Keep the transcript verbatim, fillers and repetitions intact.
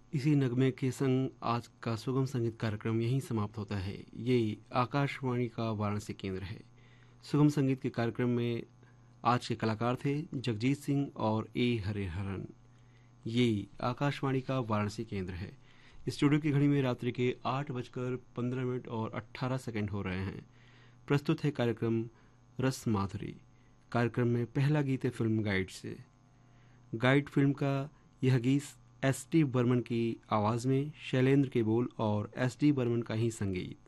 इसी नगमे के संग आज का सुगम संगीत कार्यक्रम यहीं समाप्त होता है। ये आकाशवाणी का वाराणसी केंद्र है। सुगम संगीत के कार्यक्रम में आज के कलाकार थे जगजीत सिंह और ए हरिहरन। ये आकाशवाणी का वाराणसी केंद्र है। स्टूडियो की घड़ी में रात्रि के आठ बजकर पंद्रह मिनट और अट्ठारह सेकंड हो रहे हैं। प्रस्तुत है कार्यक्रम रस माधुरी। कार्यक्रम में पहला गीत है फिल्म गाइड से। गाइड फिल्म का यह गीत एस टी बर्मन की आवाज़ में, शैलेंद्र के बोल और एस डी बर्मन का ही संगीत।